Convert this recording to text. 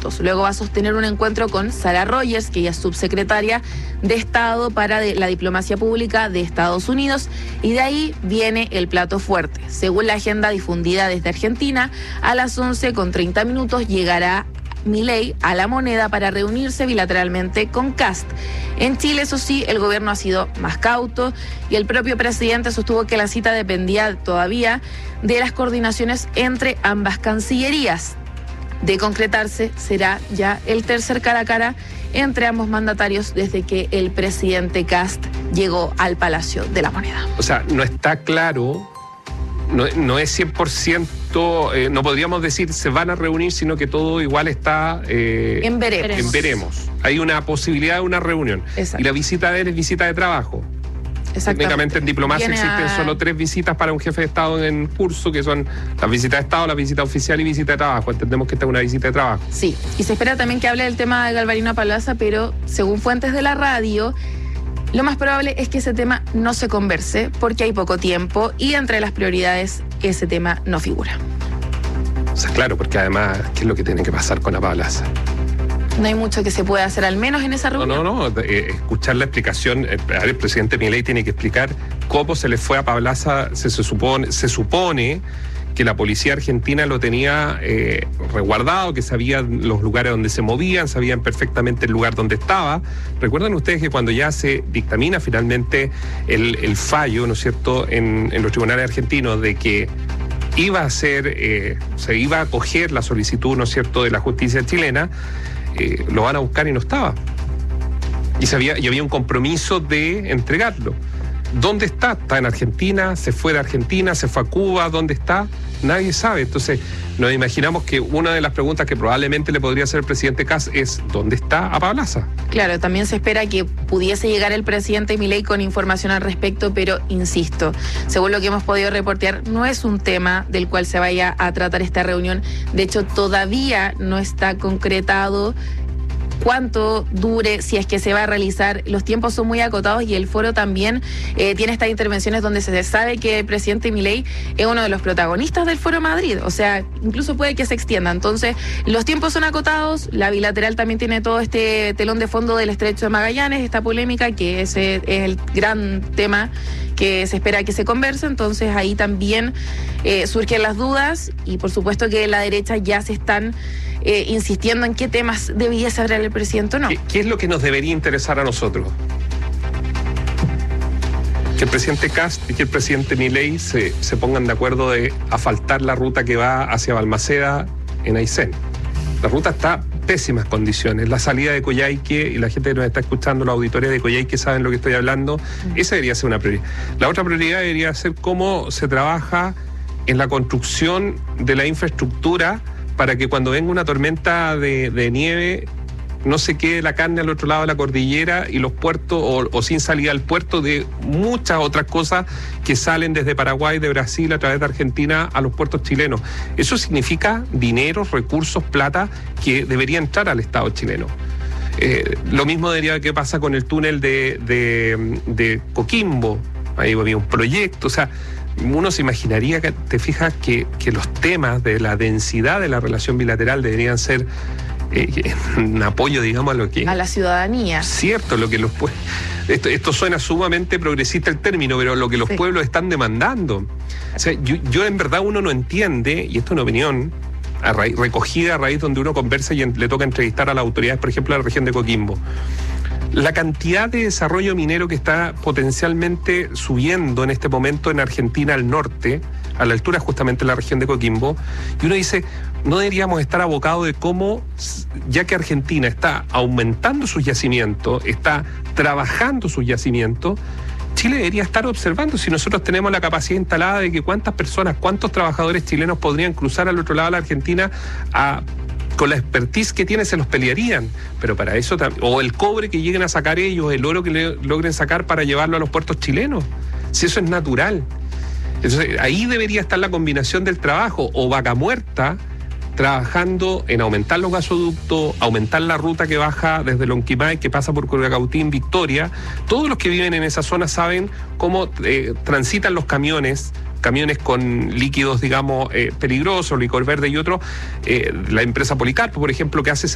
minutos. Luego va a sostener un encuentro con Sarah Rogers, que ella es subsecretaria de Estado para la Diplomacia Pública de Estados Unidos, y de ahí viene el plato fuerte. Según la agenda difundida desde Argentina, a las 11:30 llegará Milei a La Moneda para reunirse bilateralmente con Kast. En Chile, eso sí, el gobierno ha sido más cauto y el propio presidente sostuvo que la cita dependía todavía de las coordinaciones entre ambas cancillerías. De concretarse, será ya el tercer cara a cara entre ambos mandatarios desde que el presidente Kast llegó al Palacio de la Moneda. O sea, no está claro, no es 100%, no podríamos decir se van a reunir, sino que todo igual está en veremos. Hay una posibilidad de una reunión. Exacto. Y la visita de él es visita de trabajo. Técnicamente en diplomacia existen solo 3 visitas para un jefe de Estado en curso, que son las visitas de Estado, la visita oficial y visita de trabajo. Entendemos que esta es una visita de trabajo. Sí, y se espera también que hable del tema de Galvarino Palaza, pero según fuentes de la radio, lo más probable es que ese tema no se converse porque hay poco tiempo y entre las prioridades ese tema no figura. O sea, claro, porque además, ¿qué es lo que tiene que pasar con la Palaza? No hay mucho que se pueda hacer, al menos en esa reunión. No. Escuchar la explicación. El presidente Milei tiene que explicar cómo se le fue a Pablaza. Se supone que la policía argentina lo tenía resguardado, que sabían los lugares donde se movían, sabían perfectamente el lugar donde estaba. Recuerdan ustedes que cuando ya se dictamina finalmente el fallo, ¿no es cierto?, en los tribunales argentinos de que iba a ser, se iba a acoger la solicitud, ¿no es cierto?, de la justicia chilena, lo van a buscar y no estaba. Y había un compromiso de entregarlo. ¿Dónde está? ¿Está en Argentina? ¿Se fue de Argentina? ¿Se fue a Cuba? ¿Dónde está? Nadie sabe. Entonces, nos imaginamos que una de las preguntas que probablemente le podría hacer el presidente Kast es ¿dónde está a Pablaza? Claro, también se espera que pudiese llegar el presidente Milei con información al respecto, pero insisto, según lo que hemos podido reportear, no es un tema del cual se vaya a tratar esta reunión. De hecho, todavía no está concretado cuánto dure, si es que se va a realizar. Los tiempos son muy acotados y el foro también tiene estas intervenciones donde se sabe que el presidente Milei es uno de los protagonistas del Foro Madrid, o sea, incluso puede que se extienda. Entonces, los tiempos son acotados, la bilateral también tiene todo este telón de fondo del Estrecho de Magallanes, esta polémica, que ese es el gran tema que se espera que se converse. Entonces ahí también surgen las dudas y por supuesto que la derecha ya se están insistiendo en qué temas debiese hablar el presidente o no. ¿Qué es lo que nos debería interesar a nosotros? Que el presidente Kast y que el presidente Milei se pongan de acuerdo de asfaltar la ruta que va hacia Balmaceda en Aysén. La ruta está en pésimas condiciones. La salida de Coyhaique, y la gente que nos está escuchando, la auditoría de Coyhaique saben lo que estoy hablando, esa debería ser una prioridad. La otra prioridad debería ser cómo se trabaja en la construcción de la infraestructura para que cuando venga una tormenta de nieve no se quede la carne al otro lado de la cordillera y los puertos, o sin salida al puerto, de muchas otras cosas que salen desde Paraguay, de Brasil, a través de Argentina a los puertos chilenos. Eso significa dinero, recursos, plata que debería entrar al Estado chileno. Lo mismo debería que pasa con el túnel de Coquimbo. Ahí había un proyecto, o sea, uno se imaginaría que, te fijas, que los temas de la densidad de la relación bilateral deberían ser un apoyo, digamos, a la ciudadanía. Cierto, lo que esto suena sumamente progresista el término, pero lo que los pueblos están demandando. O sea, yo en verdad uno no entiende, y esto es una opinión recogida a raíz donde uno conversa y le toca entrevistar a las autoridades, por ejemplo, de la región de Coquimbo. La cantidad de desarrollo minero que está potencialmente subiendo en este momento en Argentina al norte, a la altura justamente de la región de Coquimbo, y uno dice, no deberíamos estar abocados de cómo, ya que Argentina está aumentando sus yacimientos, está trabajando sus yacimientos, Chile debería estar observando si nosotros tenemos la capacidad instalada de que cuántas personas, cuántos trabajadores chilenos podrían cruzar al otro lado de la Argentina con la expertise que tienen, se los pelearían, pero para eso o el cobre que lleguen a sacar ellos, el oro que logren sacar para llevarlo a los puertos chilenos, si eso es natural. Entonces ahí debería estar la combinación del trabajo, o Vaca Muerta trabajando en aumentar los gasoductos, aumentar la ruta que baja desde Lonquimay, que pasa por Curacautín, Victoria. Todos los que viven en esa zona saben cómo transitan los camiones con líquidos, digamos, peligrosos, licor verde y otro. La empresa Policarpo, por ejemplo, que hace